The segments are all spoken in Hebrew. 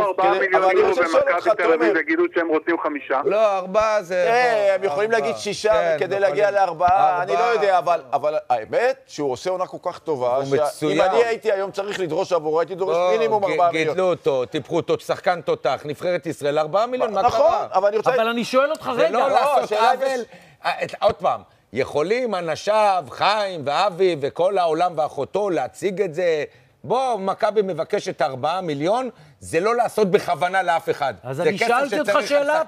4 מיליון יורו ומכבי תל אביב יגידו שהם רוצים 5. לא, 4 זה... הם יכולים להגיד 6 כדי להגיע ל4, אני לא יודע, אבל האמת שהוא עושה עונה כל כך טובה, שאם אני הייתי היום צריך לדרוש עבורו, הייתי דורש מינימום 4 מיליון. גידלו אותו, טיפחו אותו, שחקן תותח, נבחרת ישראל, 4 מיליון, מה קרה? נכון, אבל אני שואל אותך רגע. זה לא לעשות עוול. עוד פעם, יכולים אנשיו, חיים ואבי וכל העולם ואחותו להציג את זה. בוא, מכבי מבקשת 4 מיליון, זה לא לעשות בכוונה לאף אחד. אז אני שאלתי אותך שאלה,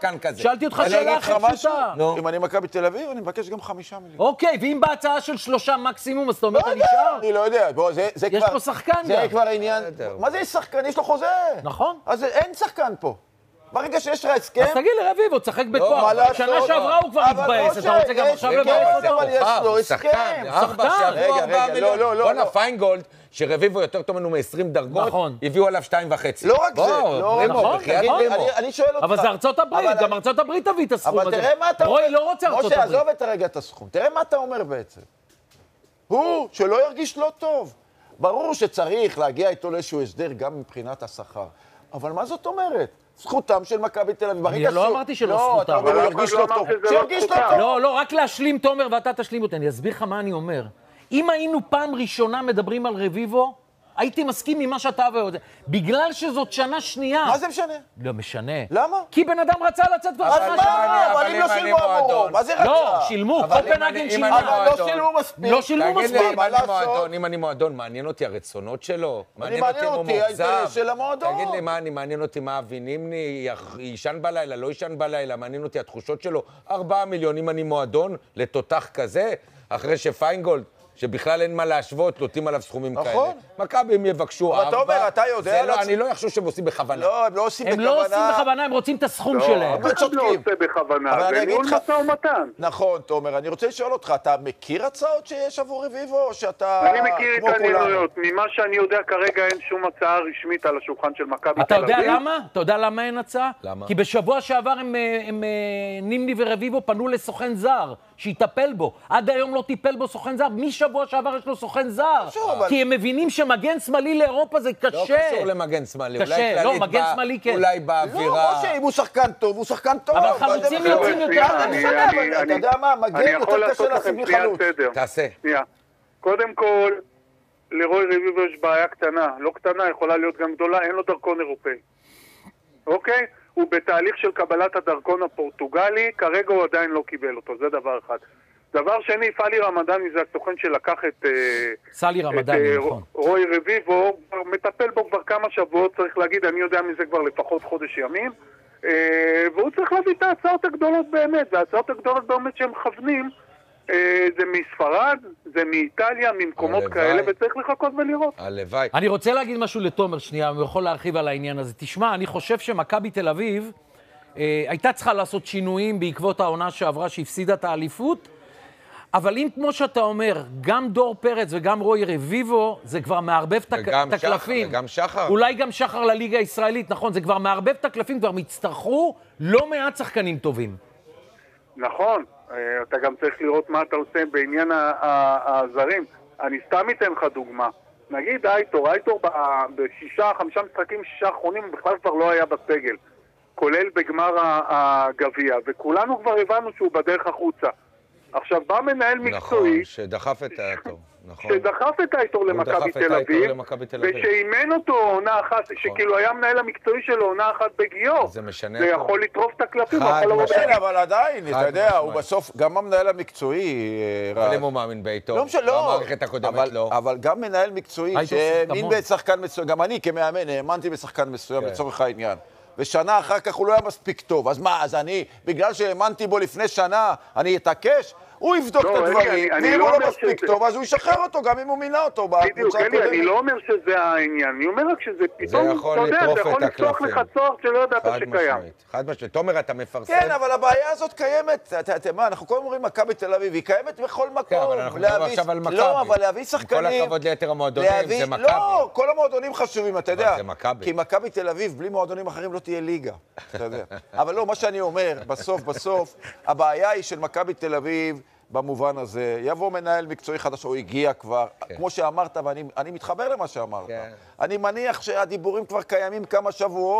הכי פשוטה. אם אני מכבי תל אביב, אני מבקש גם 5 מיליון. אוקיי, ואם בהצעה של 3 מקסימום, אז אתה אומר, אתה נשאר? אני לא יודע, זה כבר... יש פה שחקן גם. זה כבר עניין... מה זה שחקן? יש לו חוזה. נכון. אז אין שחקן פה. ברגע שיש לך הסכם... אז תגיד לרביבו, תשחק בכוח. שנה שעברה הוא כבר מתבאס, אתה רוצה גם עכשיו לבאס אותו? אבל יש לו הסכם. שחקן. בוא'נה, פיינגולד, שרביבו יותר טוב ממנו מ-20 דרגות, הביאו עליו 2.5. לא רק זה, נכון, אני שואל אותך. אבל זה ארצות הברית, גם ארצות הברית תביא את הסכום הזה. אבל תראה מה אתה אומר. רוי לא רוצה ארצות הברית. משה, עזוב את הרגע את הסכום. תראה מה אתה אומר בעצם. הוא, שלא ירגיש לא טוב. ברור שצריך להגיע איתו לאיזשהו הסדר גם מבחינת השכר. אבל מה זאת אומרת? זכותם של מכבי תל אביב. אני לא אמרתי שלא זכותם. לא, אתה ירגיש לא טוב. שירגיש לא טוב. לא, רק להשלים תומר ואתה תשלים אותי. אני אסביר לך מה אני אומר. אם היינו פעם ראשונה מדברים על רביבו, הייתי מסכים ממה שאתה ועוד. בגלל שזאת שנה שנייה. מה זה משנה? לא משנה. למה? כי בן אדם רצה לצאת כבר שנה שנה. אבל אם לא שילמו עבורו, מה זה רצה? לא, שילמו, קופנהגן שילמו. אבל לא שילמו מספיק. לא שילמו מספיק. אם אני מועדון, מעניין אותי הרצונות שלו? מעניין אותי האינטרס של המועדון. תגיד לי, מעניין אותי מה אבי נימני, ישן בלילה, לא ישן בלילה, מעניין אותי התחושות שלו. 4 מיליון, אם אני מועדון, לתותח כזה, אחרי שפיינגולד, שבכלל אין מה להשוות, נותנים עליו סכומים כאלה. מכבי הם יבקשו 4. אבל אתה אומר, אתה יודע... אני לא אחשוב שהם עושים בכוונה. לא, הם לא עושים בכוונה. הם לא עושים בכוונה, הם רוצים את הסכום שלהם. אף אחד לא עושה בכוונה, זה ניהול משא ומתן. נכון, תומר, אני רוצה לשאול אותך, אתה מכיר הצעות שיש עבור רביבו, או שאתה... אני מכיר את העניינויות. ממה שאני יודע, כרגע אין שום הצעה רשמית על השולחן של מכבי תל אביב. אתה יודע למה? אתה יודע למה אין הצעה? למה? כי בשבוע שעבר נימני ורביבו פנו לסוכן זר, שיטפל בו. עד היום לא טיפל בו סוכן זר, משבוע שעבר יש לו סוכן זר. כי הם מבינים שמגן שמאלי לאירופה זה קשה. לא קשור למגן שמאלי. קשה, לא, מגן שמאלי כן. אולי באווירה. לא, משה, אם הוא שחקן טוב, הוא שחקן טוב. אבל חלוצים יוצאים יותר. אתה יודע מה, מגן יותר קשה לשים בלי חלוץ. תעשה. שנייה. קודם כל, לרוי רביבו יש בעיה קטנה. לא קטנה, יכולה להיות גם גדולה, אין לו דרכון אירופאי. אוקיי? הוא בתהליך של קבלת הדרכון הפורטוגלי, כרגע הוא עדיין לא קיבל אותו, זה דבר אחד. דבר שני, פאלי רמדאני זה הסוכן שלקח את סלי רמדאני, נכון. רוי רביבו, מטפל בו כבר כמה שבועות, צריך להגיד, אני יודע מזה כבר לפחות חודש ימים, והוא צריך להביא את ההצעות הגדולות באמת, וההצעות הגדולות באמת שהם מכוונים, זה מספרד, זה מאיטליה, ממקומות כאלה, וצריך לחכות ולראות. הלוואי. אני רוצה להגיד משהו לתומר, שנייה, הוא יכול להרחיב על העניין הזה. תשמע, אני חושב שמכבי תל אביב הייתה צריכה לעשות שינויים בעקבות העונה שעברה שהפסידה את האליפות, אבל אם כמו שאתה אומר, גם דור פרץ וגם רוי רביבו, זה כבר מערבב את הקלפים. וגם שחר. אולי גם שחר לליגה הישראלית, נכון, זה כבר מערבב את הקלפים, כבר מצטרכו לא מעט שחקנים טובים. נכון. אתה גם צריך לראות מה אתה עושה בעניין הזרים. אני סתם אתן לך דוגמה. נגיד אייטור ב6-5 משחקים, 6 האחרונים, בכלל כבר לא היה בסגל. כולל בגמר הגביע. וכולנו כבר הבנו שהוא בדרך החוצה. עכשיו בא מנהל מקצועי... נכון, שדחף את האייטור. נכון. שדחף את האייטור למכבי תל אביב, ושאימן אותו עונה אחת, שכאילו היה מנהל המקצועי שלו עונה אחת בגיור. זה משנה. זה יכול לטרוף את הקלפים. אבל עדיין, אתה יודע, הוא בסוף, גם המנהל המקצועי... אבל אם הוא מאמין באייטור, במערכת הקודמת לא. אבל גם מנהל מקצועי, שהאמין בשחקן מסוים, גם אני כמאמן, האמנתי בשחקן מסוים לצורך העניין. ושנה אחר כך הוא לא היה מספיק טוב. אז מה, אז אני, בגלל שהאמנתי בו לפני שנה, אני אתעקש? הוא יבדוק את הדברים, ואם הוא לא מספיק טוב, אז הוא ישחרר אותו, גם אם הוא מינה אותו בקבוצה הקודמת. אני לא אומר שזה העניין, אני אומר רק שזה פתאום, אתה יודע, אתה יכול לפתוח לך צוהר שלא ידעת שקיים. חד משמעית. תומר, אתה מפרסם. כן, אבל הבעיה הזאת קיימת, מה, אנחנו כל אומרים מכבי תל אביב, היא קיימת בכל מקום. כן, אבל אנחנו מדברים עכשיו על מכבי. לא, אבל להביא שחקנים... כל הכבוד ליתר המועדונים, זה מכבי. לא, כל המועדונים חשובים, אתה יודע. זה מכבי. כי מכבי תל אביב, בלי מועדונים אחרים לא תהיה ליגה, אתה יודע. אבל לא, מה שאני אומר, בסוף, הבעיה היא של מכבי תל אביב, במובן הזה, יבוא מנהל מקצועי חדש, הוא הגיע כבר, כמו שאמרת, ואני מתחבר למה שאמרת. אני מניח שהדיבורים כבר קיימים כמה שבועות,